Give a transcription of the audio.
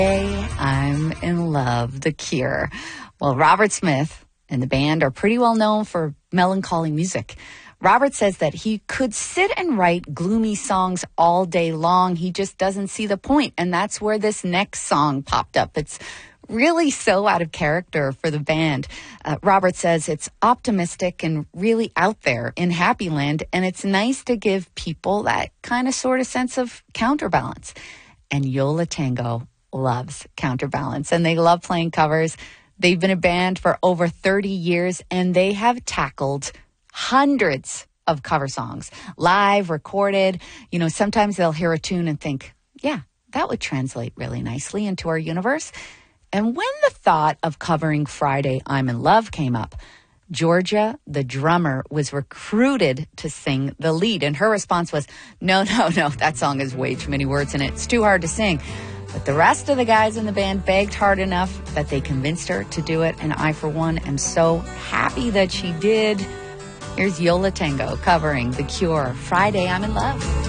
I'm in love, The Cure. Well, Robert Smith and the band are pretty well known for melancholy music. Robert says that he could sit and write gloomy songs all day long. He just doesn't see the point. And that's where this next song popped up. It's really so out of character for the band. Robert says it's optimistic and really out there in Happy Land. And it's nice to give people that kind of sort of sense of counterbalance. And Yo La Tengo loves counterbalance, and they love playing covers. They've been a band for over 30 years, and they have tackled hundreds of cover songs, live, recorded. You know, sometimes they'll hear a tune and think, yeah, that would translate really nicely into our universe. And when the thought of covering Friday, I'm in Love came up, Georgia, the drummer, was recruited to sing the lead. And her response was, no, that song has way too many words in it. It's too hard to sing. But the rest of the guys in the band begged hard enough that they convinced her to do it. And I, for one, am so happy that she did. Here's Yo La Tengo covering The Cure, Friday, I'm in Love.